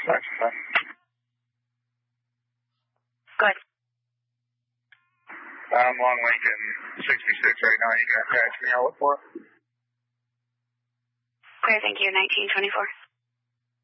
fine. Go ahead. I'm Long Lincoln 66 right now. You can attach me. I'll look for it. Okay, thank you. 1924.